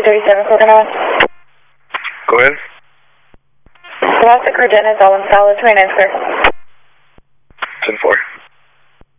237 Coconut. Go ahead. Classic Regina, Dollar Salad, 29 Square. 10-4.